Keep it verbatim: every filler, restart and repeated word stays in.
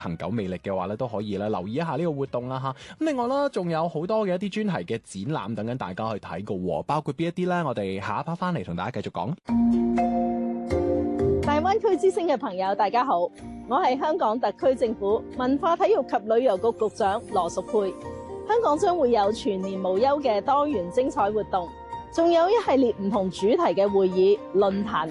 恒久魅力嘅話咧，都可以咧留意一下呢個活動啦嚇。咁另外啦，仲有好多嘅一啲專題嘅展覽等緊大家去睇嘅喎，包括邊一啲咧？我哋下一 part 翻嚟同大家繼續講。 大灣區之聲嘅朋友，大家好，我係香港特區政府文化體育及旅遊局局長羅淑佩。香港將會有全年無休嘅多元精彩活動，仲有一系列唔同主題嘅會議、論壇